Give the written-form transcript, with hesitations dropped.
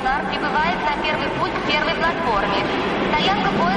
Краснодар прибывает на первый путь к первой платформе. Стоянка поезда